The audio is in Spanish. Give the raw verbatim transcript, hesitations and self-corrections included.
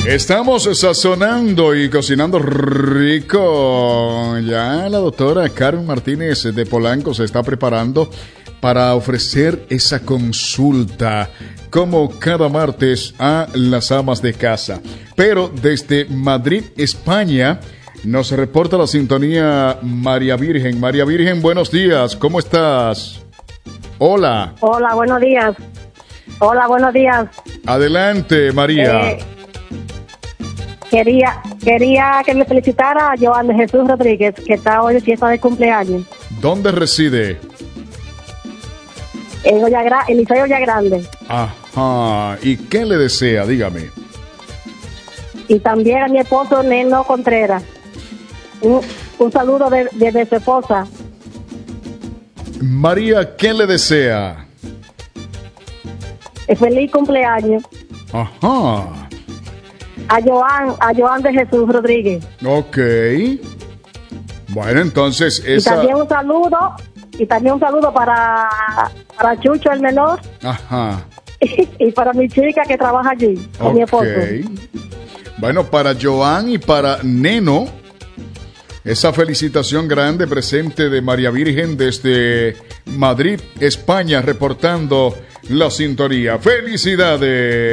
Estamos sazonando y cocinando rico. Ya la doctora Carmen Martínez de Polanco se está preparando para ofrecer esa consulta como cada martes a las amas de casa. Pero desde Madrid, España, nos reporta la sintonía María Virgen. María Virgen, buenos días, ¿cómo estás? Hola. Hola, buenos días. Hola, buenos días. Adelante, María. Eh, quería quería que me felicitara a Joan de Jesús Rodríguez, que está hoy de fiesta de cumpleaños. ¿Dónde reside? En Olla Gra- en Liceo Olla Grande. Ajá. ¿Y qué le desea? Dígame. Y también a mi esposo Neno Contreras. Un, un saludo de, de, de su esposa. María, ¿qué le desea? Eh, Feliz cumpleaños Ajá. a Joan, a Joan de Jesús Rodríguez. Ok. Bueno, entonces Y esa... también un saludo, y también un saludo para, para Chucho el menor Ajá. y para mi chica que trabaja allí, con mi esposo. Bueno, para Joan y para Neno, esa felicitación grande presente de María Virgen desde Madrid, España, reportando la sintonía. ¡Felicidades!